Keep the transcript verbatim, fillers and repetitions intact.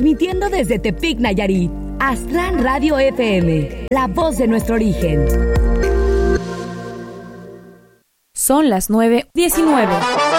Transmitiendo desde Tepic, Nayarit, Aztlán Radio F M, la voz de nuestro origen. Son las nueve diecinueve.